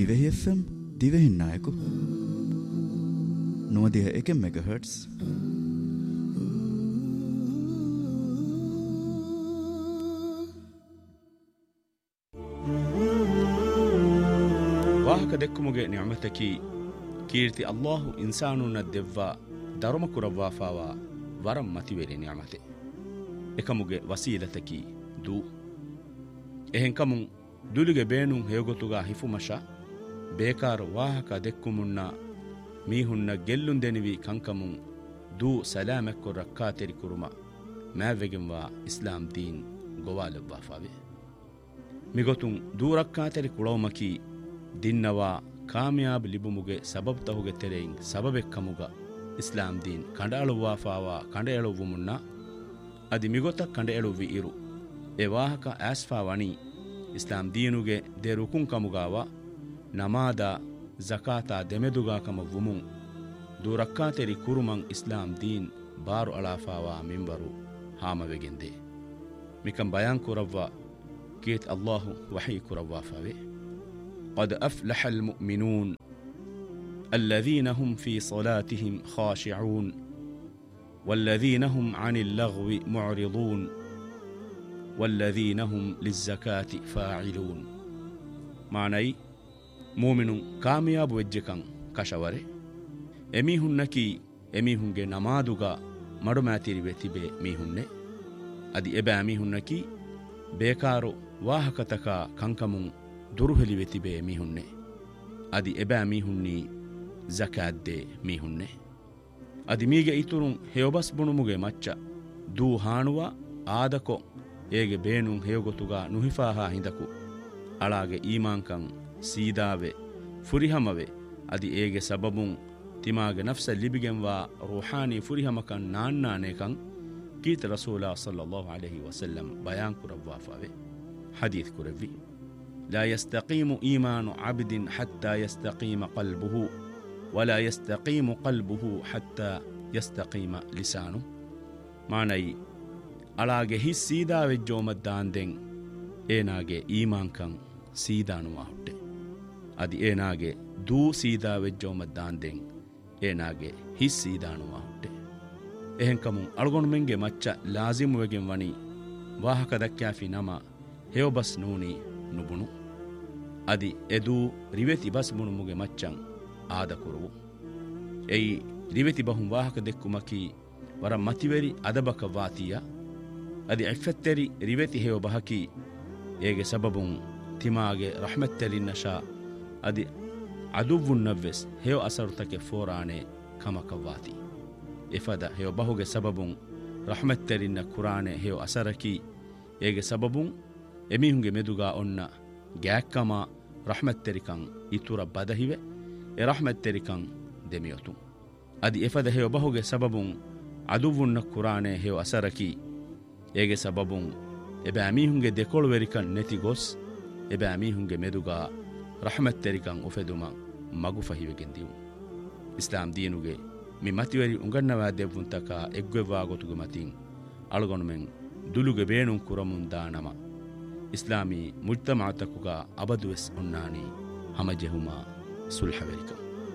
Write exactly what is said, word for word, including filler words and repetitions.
ದಿವೆಹಿ F M ದಿವೆಹಿ Nayak ನೂದಿಹ ಏಕೆ megahertz. ವಾಹಕ ದೆಕ್ಕುಮುಗೆ ನಿಅಮತಕಿ ಕೀರ್ತಿ ಅಲ್ಲಾಹು ಇನ್ಸಾನುನ್ನ ದೆವ್ವ ಧರ್ಮ ಕುರವ್ವಾಫಾವ ವರಂ ಮತಿವೆರಿ ನಿಅಮತೆ ಎಕಮುಗೆ ವಸೀಲತಕಿ ದೂ ಎಹೆಂಕಮು ದುಲಿಗೆ ಬೇಣು ಹೇಗೊತುಗ ಹಿಫುಮಶ ಬೇಕಾರು ವಾಹಕ ದೆಕ್ಕುಮುನ್ನ ಮೀಹುನ್ನ ಗೆಲ್ಲುಂದೆನಿವಿ ಕಂಕಮು ದೂ ಸಲಾಮೆಕ್ಕು ರಕ್ಕಾತೆರಿ ಕುರುಮ ಮ್ಯಾವೆಗೆಂವಾ ಇಸ್ಲಾಂ ದೀನ್ ಗೊವಾಲೆವ್ವಾಫಾವೆ ಮಿಗೊತುಂ ದೂ ರಕ್ಕಾತೆರಿ ಕುಳವಮಕಿ ದಿನ್ನವಾ ಕಾಮಯಾಬ್ ಲಿಬುಮುಗೆ ಸಬಬ್ ತಹುಗೆ ತೆರೆಯಿಂ ಸಬಬೆಕ್ಕಮುಗ ಇಸ್ಲಾಂ ದೀನ್ ಕಂಡಾಳುವಾಫಾವ ಕಂಡ ಎಳುವು ಮುನ್ನ ಅದಿ ಮಿಗೊತ ಕಂಡ ಎಳುವಿ ಇರು ಎ ವಾಹಕ ಆಸ್ಫಾ ವಣಿ ಇಸ್ಲಾಂ ದೀನುಗೆ ದೆ ರುಕುಂ ಕಮುಗಾವ ನಮಾದ ಜಕಾತ ದೆಮೆದುಗಾಕಮ ವುಮುಂ ದೂರಕ್ಕಾತೆರಿ ಕುರುಮಂ ಇಸ್ಲಾಂ ದೀನ್ ಬಾರು ಅಳಾಫಾವ ಮಿಂಬರು ಹಾಮವೆಗೆಂದೆ ಮಿಕಂ ಬಯಾನ್ ಕುರವ್ವ ಕೀತ್ ಅಲ್ಲಾಹು ವಹಿ ಕುರವ್ವಾಫಾವೆ قد أفلح المؤمنون الذين هم في صلاتهم خاشعون والذين هم عن اللغو معرضون والذين هم للزكاة فاعلون معنى مؤمن كامياب وجهكم كشوره එමිහුන්නකි එමිහුන්ගේ නමාදුගා මඩුමෑතිරි වෙතිබේ මිහුන්නේ අදි එබෑ මිහුන්නකි බේකාරෝ ವಾಹಕತಕಾ ಕಂಕಮುಂ ದುರುಹೆಲಿ ವೆತಿಬೇ ಮಿಹುನ್ನೆ ಅದಿ ಎಬෑ ಮಿಹುನ್ನಿ ಜಕಾದ್ದೆ ಮಿಹುನ್ನೆ ಅದಿ ಮೀಗೆ ಇತುರುಂ ಹೇವಬಸ್ ಬುಣುಮುಗೆ ಮಚ್ಚ ದೂ ಹಾಣುವ ಆದಕೊ ಏಗೆ ಬೇಣುಂ ಹೇವಗೊತುಗ ನುಹಿಫಾಹಾ ಹಿಂದಕು ಅಳಾಗೆ ಈಮಾಂಕಂ ಸೀದಾವೆ ಫುರಿಹಮವೆ ಅದಿ ಏಗೆ ಸಬಬುಂ ತಿಮಾಗೆ ನಫ್ಸ ಲಿಬಿಗೆಂವಾ ರೂಹಾನಿ ಫುರಿಹಮಕಂ ನಾನ್ನಾನೇಕಂ ಕೀತ ರಸೂಲ ಸಲ್ಲಲ್ಲಾಹು ಅಲೈಹಿ ವಸಲ್ಲಂ ಬಯಾನ್ ಕುರವ್ವಾಫಾವೆ ಹದೀತ್ ಕುರವ್ವಿ لا يستقيم إيمان عبد حتى يستقيم قلبه ولا يستقيم قلبه حتى يستقيم لسانه معنى ಅಳಾಗೆ ಹಿ ಸೀದಾ ವೆಜ್ಜೋಮದ್ದಾಂದೆಂ ಏನಾಗೆ ಈಮಾಂಕಂ ಸೀದಾನುವ ಹುಟ್ಟೆ ಅದಿ ಏನಾಗೆ ದೂ ಸೀದಾ ವೆಜ್ಜೋಮದ್ದಾಂದೆಂ ಏನಾಗೆ ಹಿ ಸೀದಾನುವ ಹುಟ್ಟೆ ಎಹೆಂಕಮು ಅಳಗೊಂಡು ಮೆಂಗೆ ಮಚ್ಚ ಲಾಜಿಮುವೆಗೆಂ ವಣಿ ವಾಹಕ ದಕ್ಕಾಫಿ ನಮ ಹೇವಬಸ್ ನೂನಿ ನುಬುಣು ಅದಿ ಎದೂ ರಿವೆತಿ ಬಸ್ ಬುಣುಮುಗೆ ಮಚ್ಚಂ ಆದ ಕುರುವು ಎಯಿ ರಿವೆತಿ ಬಹುಂ ವಾಹಕ ದೆಕ್ಕುಮಕಿ ವರ ಮತಿವೆರಿ ಅದಬಕ ವಾತಿಯ ಅದಿ ಎಫೆತ್ತೆರಿ ರಿವೆತಿ ಹೇವ ಬಹಕಿ ಏಗೆ ಸಬಬುಂ ತಿಮಾಗೆ ರಹಮತ್ತೆರಿನ್ನಶಾ ಅದಿ ಅದುವ್ವುನ್ನವ್ವೆಸ್ ಹೇವ ಅಸರುತಕೆ ಫೋರಾಣೆ ಕಮಕವಾತಿ ಎಫದ ಹೇವ ಬಹುಗೆ ಸಬಬುಂ ರಹಮತ್ತೆರಿನ್ನ ಕುರಾಣೆ ಹೇವ ಅಸರಕಿ ಏಗೆ ಸಬಬುಂ ಎಮಿಹುಂಗೆ ಮೆದುಗಾ ಒನ್ನ ಗ್ಯಾಕ್ಕಮ ರಹಮತ್ತೆರಿಕಂ ಇತುರ ಬದಹಿವೆ ಎ ರಹಮತ್ತೆರಿಕಂ ದೆಮಿಯೊತು ಅದಿ ಎಫದ ಹೇವ ಬಹುಗೆ ಸಬಬುಂ ಅದುವುನ್ನ ಕುರಾಣೆ ಹೇವ ಅಸರಕಿ ಏಗೆ ಸಬಬುಂ ಎಬೆ ಅಮೀಹುಂಗೆ ದೆಕೊಳುವೆರಿಕಂ ನೆತಿ ಗೊಸ್ ಎಬೆ ಅಮೀಹುಂಗೆ ಮೆದುಗಾ ರಹಮತ್ತೆರಿಕಂ ಉಫೆದುಮ ಮಗು ಫಹಿವೆಗೆಂದಿವು ಇಸ್ಲಾಂ ದೀನುಗೆ ಮಿ ಮತಿವರಿ ಉಂಗನ್ನವಾ ದೆವ್ವುಂತಕ ಎಗ್ವೆವ್ವಾ ಗೊತುಗು ಮತಿಂ ಅಳಗೊಣುಮೆಂ ದುಲುಗೆ ಬೇಣುಂ ಕುರಮುಂ ದಾನಮ ಇಸ್ಲಾಮಿ ಮುಜ್ತಮಾತಕುಗ ಅಬದುವೆಸ್ ಉನ್ನಾನಿ ಹಮಜೆಹುಮಾ ಸುಲ್ಹವೆರಿಕಂ